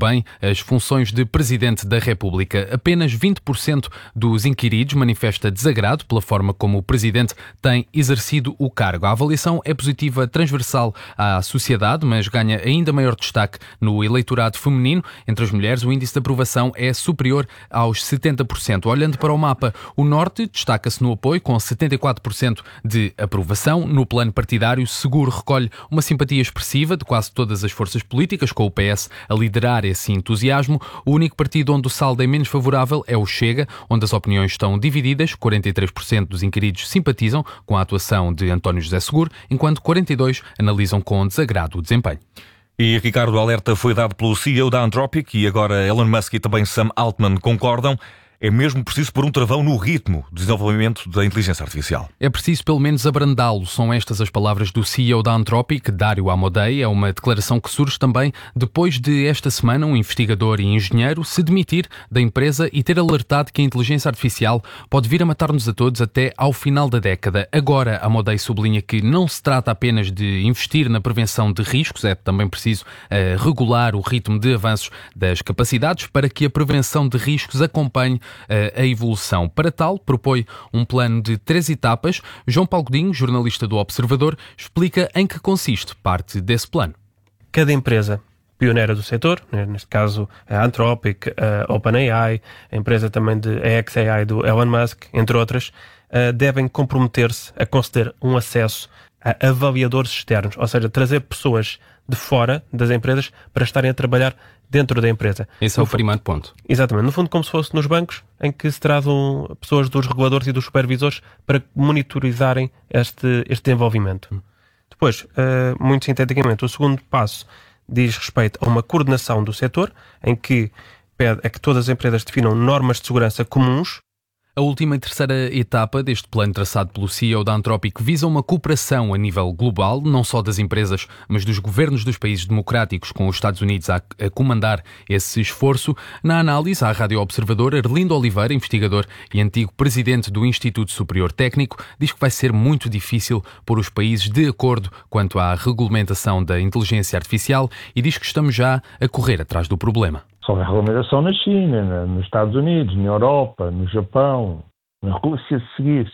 bem as funções de Presidente da República. Apenas 20% dos inquiridos manifesta desagrado pela forma como o Presidente tem exercido o cargo. A avaliação é positiva, transversal à sociedade, mas ganha ainda maior destaque no eleitorado feminino. Entre as mulheres, o índice de aprovação é superior aos 70%. Olhando para o mapa, o Norte destaca-se no apoio, com 74% de aprovação. No plano partidário, Seguro recolhe uma simpatia expressiva de quase todas as forças políticas, com o PS a liderar esse entusiasmo. O único partido onde o saldo é menos favorável é o Chega, onde as opiniões estão divididas. 43% dos inquiridos simpatizam com a atuação de António José Seguro, enquanto 42% analisam com desagrado o desempenho. E Ricardo, alerta foi dado pelo CEO da Anthropic e agora Elon Musk e também Sam Altman concordam. É mesmo preciso pôr um travão no ritmo do desenvolvimento da inteligência artificial. É preciso pelo menos abrandá-lo. São estas as palavras do CEO da Anthropic, Dario Amodei. É uma declaração que surge também depois de esta semana um investigador e engenheiro se demitir da empresa e ter alertado que a inteligência artificial pode vir a matar-nos a todos até ao final da década. Agora, Amodei sublinha que não se trata apenas de investir na prevenção de riscos, é também preciso regular o ritmo de avanços das capacidades para que a prevenção de riscos acompanhe a evolução. Para tal, propõe um plano de 3 etapas. João Paulo Godinho, jornalista do Observador, explica em que consiste parte desse plano. Cada empresa pioneira do setor, neste caso a Anthropic, a OpenAI, a empresa também de xAI do Elon Musk, entre outras, devem comprometer-se a conceder um acesso a avaliadores externos, ou seja, trazer pessoas de fora das empresas para estarem a trabalhar dentro da empresa. Esse é o primeiro ponto. Exatamente. No fundo, como se fosse nos bancos, em que se trazem pessoas dos reguladores e dos supervisores para monitorizarem este desenvolvimento. Depois, muito sinteticamente, o segundo passo diz respeito a uma coordenação do setor, em que pede a que todas as empresas definam normas de segurança comuns. A última e terceira etapa deste plano traçado pelo CEO da Anthropic visa uma cooperação a nível global, não só das empresas, mas dos governos dos países democráticos, com os Estados Unidos a comandar esse esforço. Na análise à Rádio Observador, Arlindo Oliveira, investigador e antigo presidente do Instituto Superior Técnico, diz que vai ser muito difícil pôr os países de acordo quanto à regulamentação da inteligência artificial e diz que estamos já a correr atrás do problema. Só a regulamentação na China, nos Estados Unidos, na Europa, no Japão, na Rússia de seguir,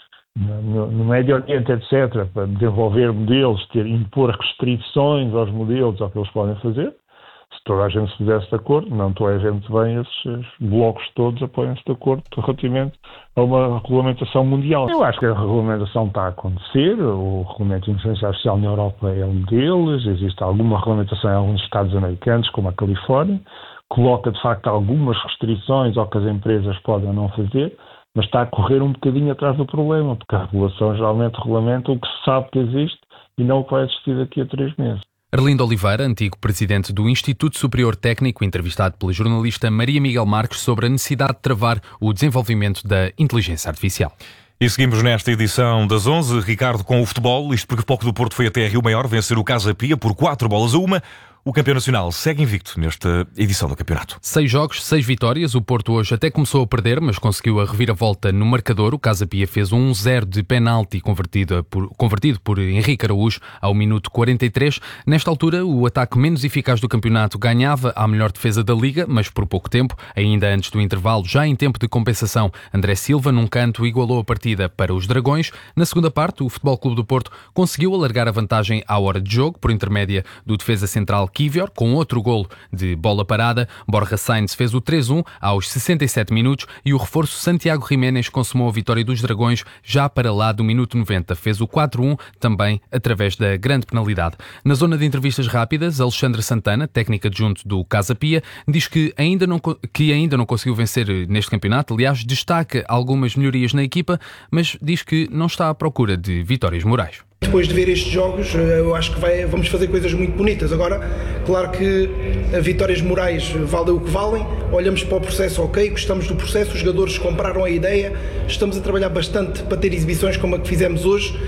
no Médio Oriente, etc., para desenvolver modelos, impor restrições aos modelos, ao que eles podem fazer. Se toda a gente se pusesse de acordo, não toda a gente bem, esses blocos todos apoiam-se de acordo relativamente a uma regulamentação mundial. Eu acho que a regulamentação está a acontecer, o regulamento de inteligência artificial na Europa é um deles, existe alguma regulamentação em alguns estados americanos, como a Califórnia, coloca de facto algumas restrições ao que as empresas podem ou não fazer, mas está a correr um bocadinho atrás do problema, porque a regulação geralmente regulamenta o que se sabe que existe e não o que vai existir daqui a 3 meses. Arlindo Oliveira, antigo presidente do Instituto Superior Técnico, entrevistado pela jornalista Maria Miguel Marques sobre a necessidade de travar o desenvolvimento da inteligência artificial. E seguimos nesta edição das 11, Ricardo, com o futebol, isto porque o Foco do Porto foi até Rio Maior vencer o Casa Pia por 4-1. O campeão nacional segue invicto nesta edição do campeonato. 6 jogos, 6 vitórias. O Porto hoje até começou a perder, mas conseguiu a reviravolta no marcador. O Casa Pia fez um 1-0 de penalti convertido por Henrique Araújo ao minuto 43. Nesta altura, o ataque menos eficaz do campeonato ganhava a melhor defesa da Liga, mas por pouco tempo. Ainda antes do intervalo, já em tempo de compensação, André Silva, num canto, igualou a partida para os Dragões. Na segunda parte, o Futebol Clube do Porto conseguiu alargar a vantagem à hora de jogo, por intermédia do defesa central Kivior, com outro golo de bola parada. Borja Sainz fez o 3-1 aos 67 minutos e o reforço Santiago Jiménez consumou a vitória dos Dragões já para lá do minuto 90. Fez o 4-1 também através da grande penalidade. Na zona de entrevistas rápidas, Alexandre Santana, técnico adjunto do Casa Pia, diz que ainda não conseguiu vencer neste campeonato. Aliás, destaca algumas melhorias na equipa, mas diz que não está à procura de vitórias morais. Depois de ver estes jogos, eu acho que vamos fazer coisas muito bonitas. Agora, claro que vitórias morais valem o que valem, olhamos para o processo, ok, gostamos do processo, os jogadores compraram a ideia, estamos a trabalhar bastante para ter exibições como a que fizemos hoje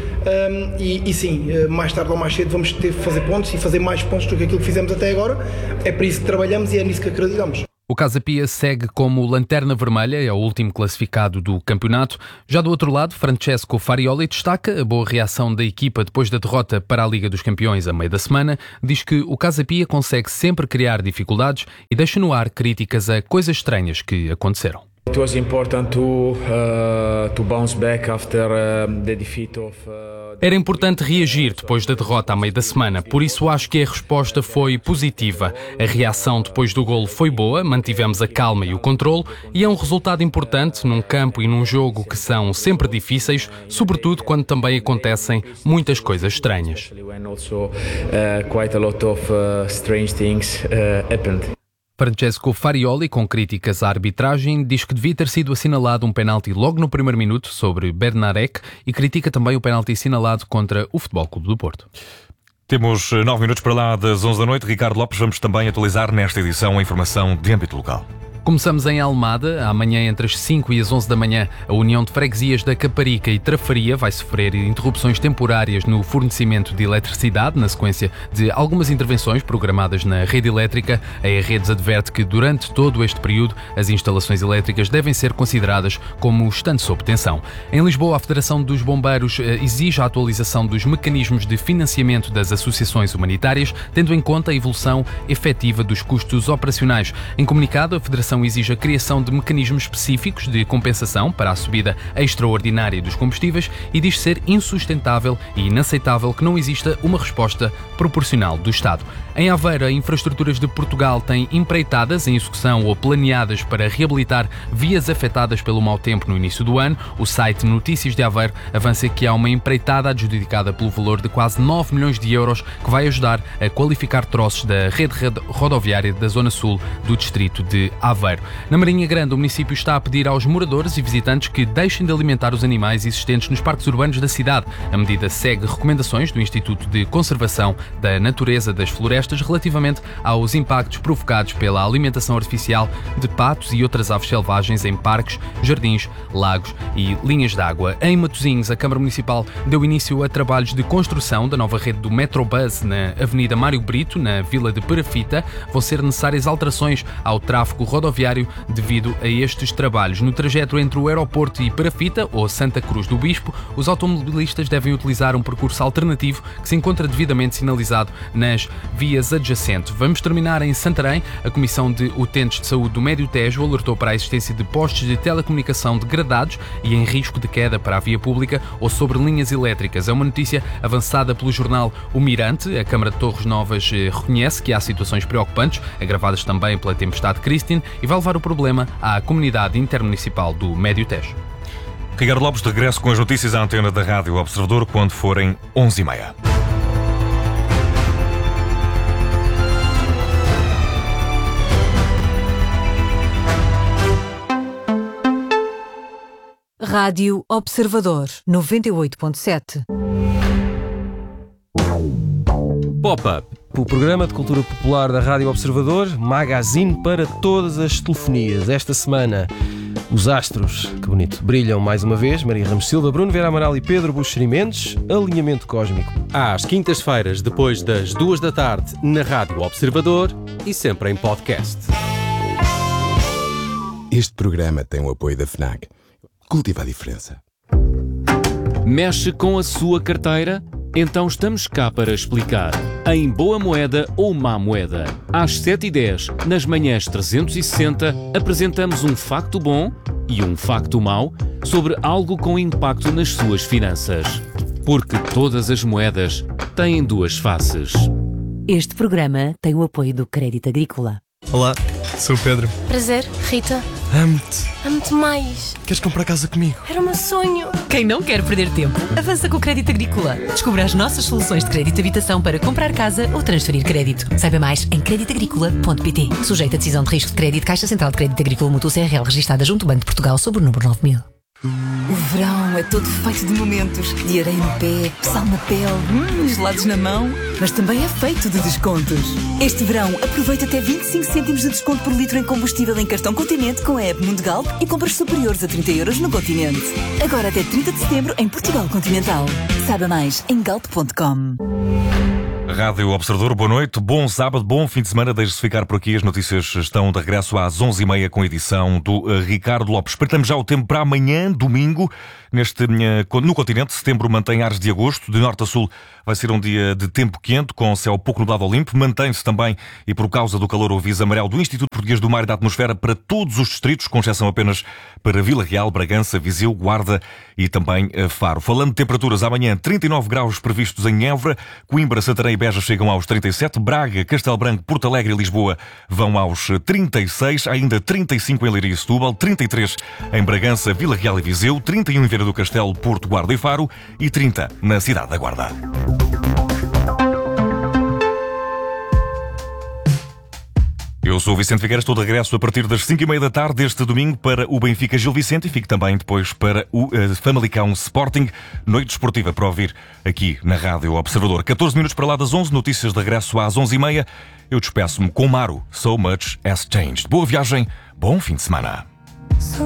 e sim, mais tarde ou mais cedo vamos ter que fazer pontos e fazer mais pontos do que aquilo que fizemos até agora. É para isso que trabalhamos e é nisso que acreditamos. O Casa Pia segue como lanterna vermelha, é o último classificado do campeonato. Já do outro lado, Francesco Farioli destaca a boa reação da equipa depois da derrota para a Liga dos Campeões a meio da semana. Diz que o Casa Pia consegue sempre criar dificuldades e deixa no ar críticas a coisas estranhas que aconteceram. It was important to bounce back after the defeat of. Era importante reagir depois da derrota à meio da semana, por isso acho que a resposta foi positiva. A reação depois do golo foi boa, mantivemos a calma e o controlo, e é um resultado importante num campo e num jogo que são sempre difíceis, sobretudo quando também acontecem muitas coisas estranhas. Francesco Farioli, com críticas à arbitragem, diz que devia ter sido assinalado um penalti logo no primeiro minuto sobre Bednarek e critica também o penalti assinalado contra o Futebol Clube do Porto. Temos 9 minutos para lá das 11 da noite. Ricardo Lopes, vamos também atualizar nesta edição a informação de âmbito local. Começamos em Almada. Amanhã, entre as 5 e as 11 da manhã, a União de Freguesias da Caparica e Trafaria vai sofrer interrupções temporárias no fornecimento de eletricidade, na sequência de algumas intervenções programadas na rede elétrica. A E-Redes adverte que, durante todo este período, as instalações elétricas devem ser consideradas como estando sob tensão. Em Lisboa, a Federação dos Bombeiros exige a atualização dos mecanismos de financiamento das associações humanitárias, tendo em conta a evolução efetiva dos custos operacionais. Em comunicado, a Federação exige a criação de mecanismos específicos de compensação para a subida extraordinária dos combustíveis e diz ser insustentável e inaceitável que não exista uma resposta proporcional do Estado. Em Aveiro, a Infraestruturas de Portugal tem empreitadas em execução ou planeadas para reabilitar vias afetadas pelo mau tempo no início do ano. O site Notícias de Aveiro avança que há uma empreitada adjudicada pelo valor de quase 9 milhões de euros que vai ajudar a qualificar troços da rede rodoviária da Zona Sul do distrito de Aveiro. Na Marinha Grande, o município está a pedir aos moradores e visitantes que deixem de alimentar os animais existentes nos parques urbanos da cidade. A medida segue recomendações do Instituto de Conservação da Natureza das Florestas relativamente aos impactos provocados pela alimentação artificial de patos e outras aves selvagens em parques, jardins, lagos e linhas de água. Em Matosinhos, a Câmara Municipal deu início a trabalhos de construção da nova rede do Metrobus na Avenida Mário Brito, na Vila de Perafita. Vão ser necessárias alterações ao tráfego rodoviário devido a estes trabalhos. No trajeto entre o aeroporto e Perafita, ou Santa Cruz do Bispo, os automobilistas devem utilizar um percurso alternativo que se encontra devidamente sinalizado nas vias adjacentes. Vamos terminar em Santarém. A Comissão de Utentes de Saúde do Médio Tejo alertou para a existência de postes de telecomunicação degradados e em risco de queda para a via pública ou sobre linhas elétricas. É uma notícia avançada pelo jornal O Mirante. A Câmara de Torres Novas reconhece que há situações preocupantes, agravadas também pela tempestade Christine, e vai levar o problema à comunidade intermunicipal do Médio Tejo. Ricardo Lopes, de regresso com as notícias à antena da Rádio Observador quando forem 11h30. Rádio Observador 98.7. Pop-up, o programa de cultura popular da Rádio Observador, magazine para todas as telefonias. Esta semana, os astros, que bonito, brilham mais uma vez. Maria Ramos Silva, Bruno Vera Amaral e Pedro Buxeri Mendes. Alinhamento cósmico. Às quintas-feiras, depois das 2 da tarde, na Rádio Observador e sempre em podcast. Este programa tem o apoio da FNAC. Cultiva a diferença. Mexe com a sua carteira? Então estamos cá para explicar. Em Boa Moeda ou Má Moeda. Às 7h10, nas manhãs 360, apresentamos um facto bom e um facto mau sobre algo com impacto nas suas finanças. Porque todas as moedas têm duas faces. Este programa tem o apoio do Crédito Agrícola. Olá, sou o Pedro. Prazer, Rita. Amo-te. Amo-te mais. Queres comprar casa comigo? Era o meu sonho. Quem não quer perder tempo, avança com o Crédito Agrícola. Descubra as nossas soluções de crédito de habitação para comprar casa ou transferir crédito. Saiba mais em creditagricola.pt. Sujeito a decisão de risco de crédito, Caixa Central de Crédito Agrícola Mútuo CRL, registada junto ao Banco de Portugal sob o número 9000. O verão é todo feito de momentos, de areia no pé, sal na pele, gelados na mão, mas também é feito de descontos. Este verão aproveita até 25 cêntimos de desconto por litro em combustível em cartão Continente com a app Mundo Galp e compras superiores a 30 € no Continente. Agora até 30 de setembro em Portugal Continental. Saiba mais em galp.com. Rádio Observador, boa noite, bom sábado, bom fim de semana. Deixe-se ficar por aqui, as notícias estão de regresso às 11h30 com a edição do Ricardo Lopes. Espreitamos já o tempo para amanhã, domingo. No continente, setembro mantém ares de agosto. De norte a sul vai ser um dia de tempo quente, com céu pouco nublado ou limpo. Mantém-se também, e por causa do calor, o aviso amarelo do Instituto Português do Mar e da Atmosfera para todos os distritos, com exceção apenas para Vila Real, Bragança, Viseu, Guarda e também Faro. Falando de temperaturas, amanhã 39 graus previstos em Évora, Coimbra, Santarém e Beja chegam aos 37, Braga, Castelo Branco, Porto Alegre e Lisboa vão aos 36, ainda 35 em Leiria e Setúbal, 33 em Bragança, Vila Real e Viseu, 31 em Viana do Castelo, Porto, Guarda e Faro e 30 na cidade da Guarda. Eu sou o Vicente Figueiras, estou de regresso a partir das 5h30 da tarde deste domingo para o Benfica Gil Vicente e fico também depois para o Famalicão Sporting. Noite esportiva para ouvir aqui na Rádio Observador. 14 minutos para lá das 11, notícias de regresso às 11h30. Eu despeço-me com Maro, So Much Has Changed. Boa viagem, bom fim de semana.